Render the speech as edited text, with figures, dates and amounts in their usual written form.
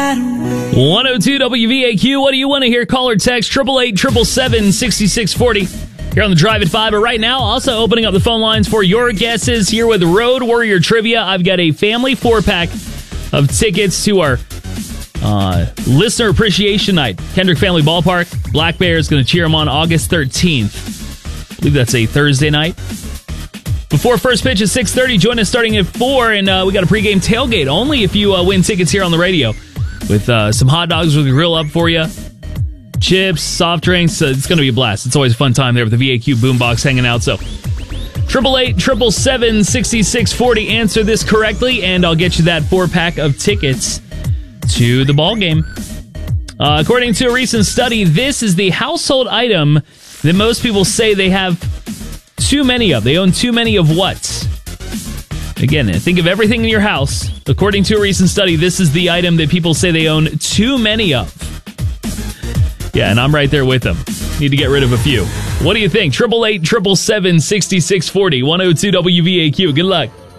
102 WVAQ. What do you want to hear? Call or text 888-777-6640. Here on the Drive at 5. But right now, also opening up the phone lines for your guesses here with Road Warrior Trivia. I've got a family 4-pack of tickets to our Listener Appreciation Night. Kendrick Family Ballpark. Black Bear is going to cheer them on August 13th. I believe that's a Thursday night. Before first pitch at 6:30, join us starting at 4, and we got a pregame tailgate only if you win tickets here on the radio with some hot dogs with the grill up for you, chips, soft drinks. It's going to be a blast. It's always a fun time there with the VAQ boombox hanging out. So 888-777-6640. Answer this correctly, and I'll get you that 4-pack of tickets to the ball game. According to a recent study, this is the household item that most people say they have too many of. They own too many of what? Again, think of everything in your house. According to a recent study, this is the item that people say they own too many of. Yeah, and I'm right there with them. Need to get rid of a few. What do you think? 888-777-6640. 102 WVAQ. Good luck.